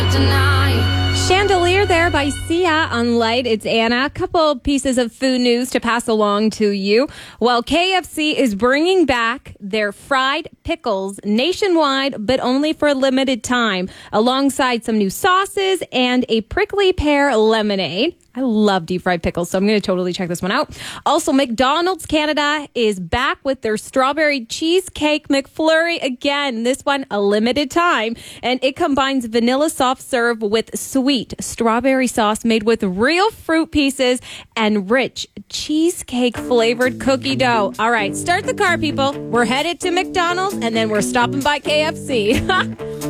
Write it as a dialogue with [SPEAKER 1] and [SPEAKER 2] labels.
[SPEAKER 1] tonight.
[SPEAKER 2] Chandelier there by Sia on Light. It's Anna. A couple pieces of food news to pass along to you. Well, KFC is bringing back their fried pickles nationwide, but only for a limited time, alongside some new sauces and a prickly pear lemonade. I love deep fried pickles, so I'm going to totally check this one out. Also, McDonald's Canada is back with their strawberry cheesecake McFlurry again. This one a limited time, and it combines vanilla soft serve with sweet strawberry sauce made with real fruit pieces and rich cheesecake flavored cookie dough. All right, start the car, people. We're headed to McDonald's, and then we're stopping by KFC.